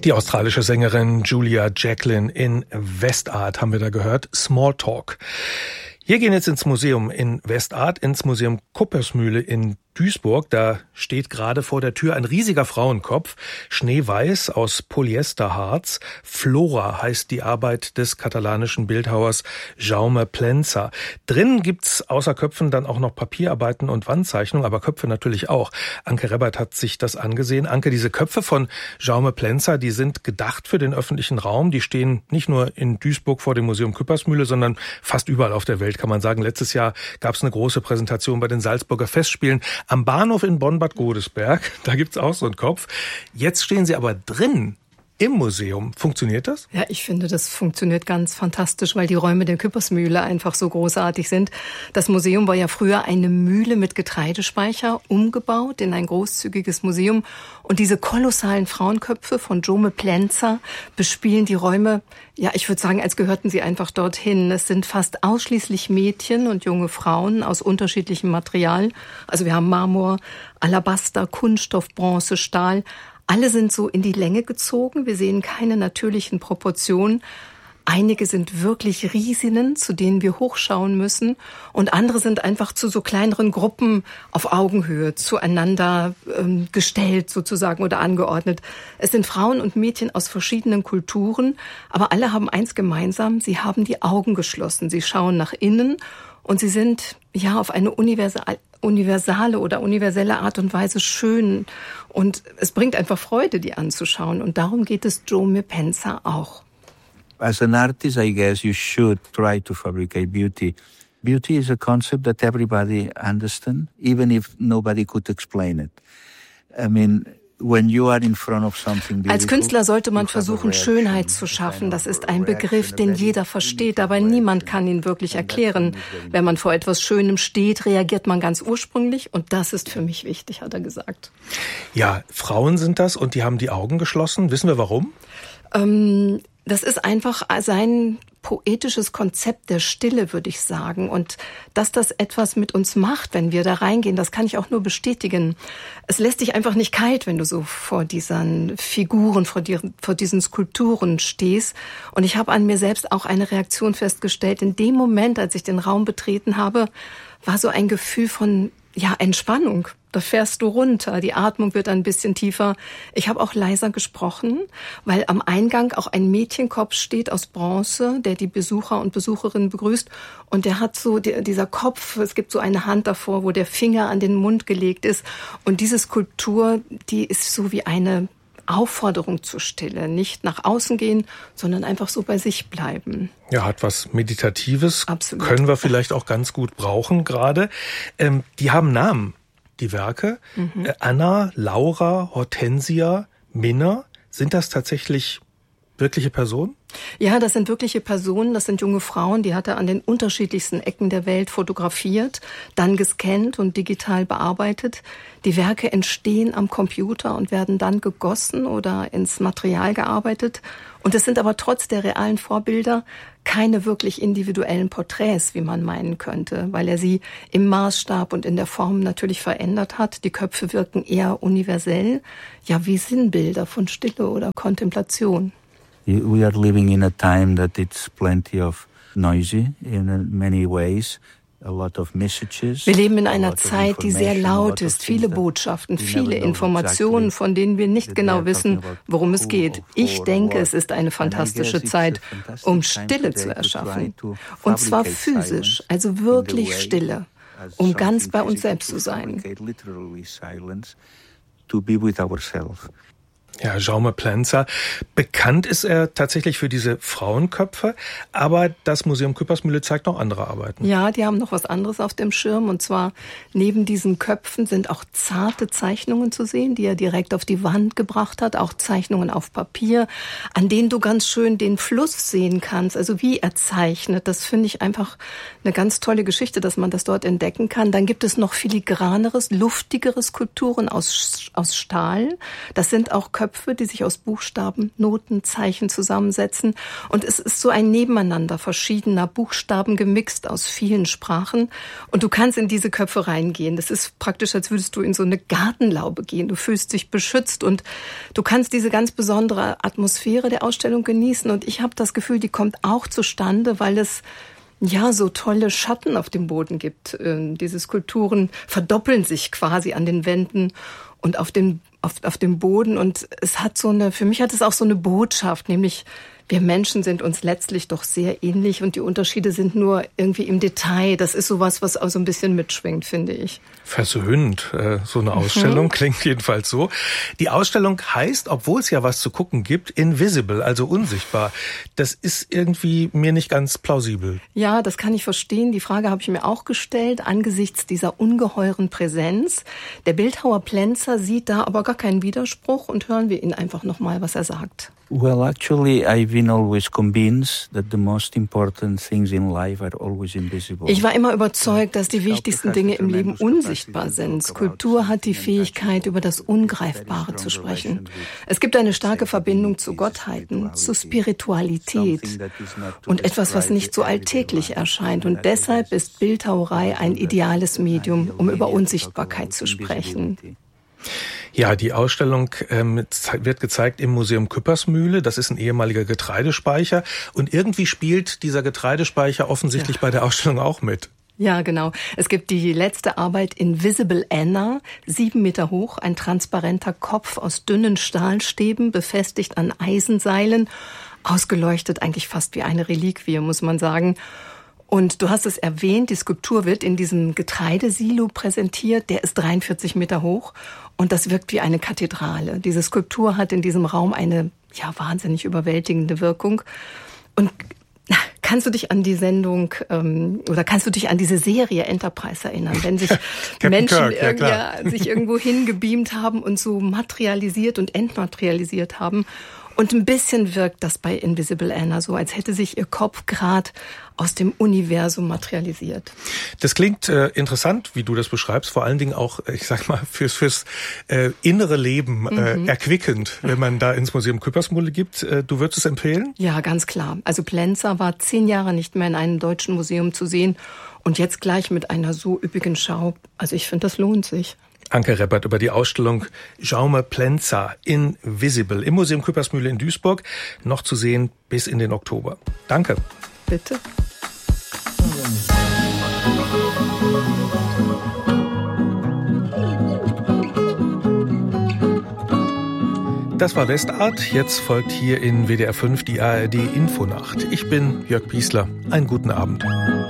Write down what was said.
Die australische Sängerin Julia Jacklin in Westart haben wir da gehört. Smalltalk. Wir gehen jetzt ins Museum in Westart, ins Museum Kuppersmühle in Duisburg. Da steht gerade vor der Tür ein riesiger Frauenkopf, schneeweiß aus Polyesterharz. Flora heißt die Arbeit des katalanischen Bildhauers Jaume Plensa. Drin gibt's außer Köpfen dann auch noch Papierarbeiten und Wandzeichnungen, aber Köpfe natürlich auch. Anke Rebbert hat sich das angesehen. Anke, diese Köpfe von Jaume Plensa, die sind gedacht für den öffentlichen Raum. Die stehen nicht nur in Duisburg vor dem Museum Kuppersmühle, sondern fast überall auf der Welt, kann man sagen. Letztes Jahr gab's eine große Präsentation bei den Salzburger Festspielen. Am Bahnhof in Bonn-Bad Godesberg, da gibt's auch so einen Kopf. Jetzt stehen Sie aber drin im Museum. Funktioniert das? Ja, ich finde, das funktioniert ganz fantastisch, weil die Räume der Kuppersmühle einfach so großartig sind. Das Museum war ja früher eine Mühle mit Getreidespeicher, umgebaut in ein großzügiges Museum. Und diese kolossalen Frauenköpfe von Jaume Plensa bespielen die Räume, ja, ich würde sagen, als gehörten sie einfach dorthin. Es sind fast ausschließlich Mädchen und junge Frauen aus unterschiedlichem Material. Also wir haben Marmor, Alabaster, Kunststoff, Bronze, Stahl. Alle sind so in die Länge gezogen. Wir sehen keine natürlichen Proportionen. Einige sind wirklich Riesinnen, zu denen wir hochschauen müssen. Und andere sind einfach zu so kleineren Gruppen auf Augenhöhe zueinander gestellt sozusagen oder angeordnet. Es sind Frauen und Mädchen aus verschiedenen Kulturen. Aber alle haben eins gemeinsam. Sie haben die Augen geschlossen. Sie schauen nach innen und sie sind ja auf eine universale oder universelle Art und Weise schön. Und es bringt einfach Freude, die anzuschauen. Und darum geht es Jaume Plensa auch. As an artist, I guess you should try to fabricate beauty. Beauty is a concept that everybody understands, even if nobody could explain it. I mean, when you are in front of something beautiful, als Künstler sollte man versuchen, Schönheit zu schaffen. Das ist ein Begriff, den jeder versteht, aber niemand kann ihn wirklich erklären. Wenn man vor etwas Schönem steht, reagiert man ganz ursprünglich und das ist für mich wichtig, hat er gesagt. Ja, Frauen sind das und die haben die Augen geschlossen. Wissen wir warum? Das ist einfach sein poetisches Konzept der Stille, würde ich sagen. Und dass das etwas mit uns macht, wenn wir da reingehen, das kann ich auch nur bestätigen. Es lässt dich einfach nicht kalt, wenn du so vor diesen Figuren, vor diesen Skulpturen stehst. Und ich habe an mir selbst auch eine Reaktion festgestellt. In dem Moment, als ich den Raum betreten habe, war so ein Gefühl von Entspannung. Da fährst du runter, die Atmung wird ein bisschen tiefer. Ich habe auch leiser gesprochen, weil am Eingang auch ein Mädchenkopf steht aus Bronze, der die Besucher und Besucherinnen begrüßt. Und der hat so, dieser Kopf, es gibt so eine Hand davor, wo der Finger an den Mund gelegt ist. Und diese Skulptur, die ist so wie eine Aufforderung zur Stille. Nicht nach außen gehen, sondern einfach so bei sich bleiben. Ja, hat was Meditatives. Absolut. Können wir vielleicht auch ganz gut brauchen gerade. Die haben Namen, die Werke. Anna, Laura, Hortensia, Minna. Sind das tatsächlich wirkliche Personen? Ja, das sind wirkliche Personen, das sind junge Frauen, die hat er an den unterschiedlichsten Ecken der Welt fotografiert, dann gescannt und digital bearbeitet. Die Werke entstehen am Computer und werden dann gegossen oder ins Material gearbeitet. Und es sind aber trotz der realen Vorbilder keine wirklich individuellen Porträts, wie man meinen könnte, weil er sie im Maßstab und in der Form natürlich verändert hat. Die Köpfe wirken eher universell, ja wie Sinnbilder von Stille oder Kontemplation. We are living in a time that it's plenty of noisy in many ways. A lot of messages. Wir leben in einer Zeit, die sehr laut ist. Viele Botschaften, viele Informationen, von denen wir nicht genau wissen, worum es geht. Ich denke, es ist eine fantastische Zeit, um Stille zu erschaffen. Und zwar physisch, also wirklich Stille, um ganz bei uns selbst zu sein. Ja, Jaume Plensa. Bekannt ist er tatsächlich für diese Frauenköpfe, aber das Museum Kuppersmühle zeigt noch andere Arbeiten. Ja, die haben noch was anderes auf dem Schirm und zwar neben diesen Köpfen sind auch zarte Zeichnungen zu sehen, die er direkt auf die Wand gebracht hat, auch Zeichnungen auf Papier, an denen du ganz schön den Fluss sehen kannst, also wie er zeichnet. Das finde ich einfach eine ganz tolle Geschichte, dass man das dort entdecken kann. Dann gibt es noch filigraneres, luftigere Skulpturen aus Stahl. Das sind auch Köpfe Köpfe, die sich aus Buchstaben, Noten, Zeichen zusammensetzen. Und es ist so ein Nebeneinander verschiedener Buchstaben gemixt aus vielen Sprachen. Und du kannst in diese Köpfe reingehen. Das ist praktisch, als würdest du in so eine Gartenlaube gehen. Du fühlst dich beschützt und du kannst diese ganz besondere Atmosphäre der Ausstellung genießen. Und ich habe das Gefühl, die kommt auch zustande, weil es so tolle Schatten auf dem Boden gibt. Diese Skulpturen verdoppeln sich quasi an den Wänden und auf dem Boden. Und es hat für mich hat es auch so eine Botschaft, nämlich wir Menschen sind uns letztlich doch sehr ähnlich und die Unterschiede sind nur irgendwie im Detail. Das ist sowas, was auch so ein bisschen mitschwingt, finde ich. Versöhnt, so eine Ausstellung, klingt jedenfalls so. Die Ausstellung heißt, obwohl es ja was zu gucken gibt, Invisible, also unsichtbar. Das ist irgendwie mir nicht ganz plausibel. Ja, das kann ich verstehen. Die Frage habe ich mir auch gestellt, angesichts dieser ungeheuren Präsenz. Der Bildhauer Plenzer sieht da aber gar keinen Widerspruch und hören wir ihn einfach nochmal, was er sagt. Well, actually, I've been always convinced that the most important things in life are always invisible. Ich war immer überzeugt, dass die wichtigsten Dinge im Leben unsichtbar sind. Skulptur hat die Fähigkeit, über das Ungreifbare zu sprechen. Es gibt eine starke Verbindung zu Gottheiten, zu Spiritualität und etwas, was nicht so alltäglich erscheint. Und deshalb ist Bildhauerei ein ideales Medium, um über Unsichtbarkeit zu sprechen. Ja, die Ausstellung wird gezeigt im Museum Küppersmühle. Das ist ein ehemaliger Getreidespeicher. Und irgendwie spielt dieser Getreidespeicher offensichtlich bei der Ausstellung auch mit. Ja, genau. Es gibt die letzte Arbeit Invisible Anna, 7 Meter hoch, ein transparenter Kopf aus dünnen Stahlstäben, befestigt an Eisenseilen, ausgeleuchtet eigentlich fast wie eine Reliquie, muss man sagen. Und du hast es erwähnt, die Skulptur wird in diesem Getreidesilo präsentiert. Der ist 43 Meter hoch und das wirkt wie eine Kathedrale. Diese Skulptur hat in diesem Raum eine wahnsinnig überwältigende Wirkung. Und kannst du dich an die Sendung oder kannst du dich an diese Serie Enterprise erinnern, wenn sich Menschen sich irgendwo hingebeamt haben und so materialisiert und entmaterialisiert haben? Und ein bisschen wirkt das bei Invisible Anna so, als hätte sich ihr Kopf gerade aus dem Universum materialisiert. Das klingt interessant, wie du das beschreibst, vor allen Dingen auch, ich sag mal, fürs innere Leben erquickend, wenn man da ins Museum Küppersmühle gibt. Du würdest es empfehlen? Ja, ganz klar. Also Plenzer war 10 Jahre nicht mehr in einem deutschen Museum zu sehen und jetzt gleich mit einer so üppigen Schau. Also ich finde, das lohnt sich. Anke Reppert über die Ausstellung Jaume Plenzer Invisible im Museum Küppersmühle in Duisburg, noch zu sehen bis in den Oktober. Danke. Bitte. Das war Westart. Jetzt folgt hier in WDR 5 die ARD Infonacht. Ich bin Jörg Piesler. Einen guten Abend.